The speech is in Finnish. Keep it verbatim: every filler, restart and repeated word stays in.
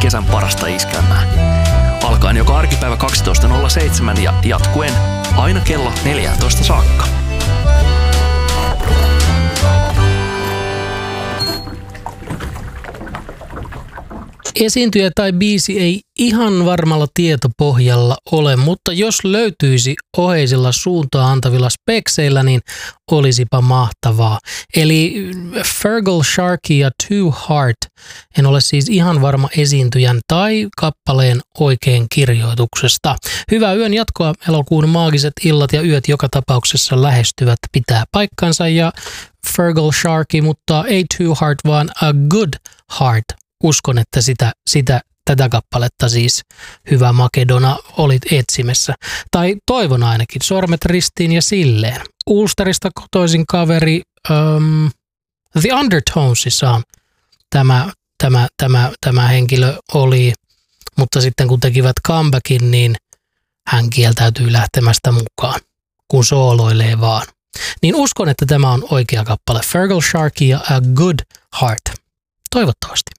kesän parasta iskelmää. Alkaen joka arkipäivä kaksitoista nolla seitsemän ja jatkuen aina kello neljätoista saakka. Esiintyjä tai biisi ei ihan varmalla tietopohjalla ole, mutta jos löytyisi oheisilla suuntaa antavilla spekseillä, niin olisipa mahtavaa. Eli Fergal Sharkey ja Too Hard. En ole siis ihan varma esiintyjän tai kappaleen oikein kirjoituksesta. Hyvää yön jatkoa. Elokuun maagiset illat ja yöt joka tapauksessa lähestyvät pitää paikkansa ja Fergal Sharkey, mutta ei Too Hard, vaan A Good Heart. Uskon, että sitä, sitä, tätä kappaletta siis Hyvä Makedona olit etsimässä. Tai toivon ainakin, sormet ristiin ja silleen. Ulsterista kotoisin kaveri um, The Undertonesissa tämä, tämä, tämä, tämä henkilö oli, mutta sitten kun tekivät comebackin, niin hän kieltäytyy lähtemästä mukaan, kun sooloilee vaan. Niin uskon, että tämä on oikea kappale. Fergal Sharkey ja A Good Heart. Toivottavasti.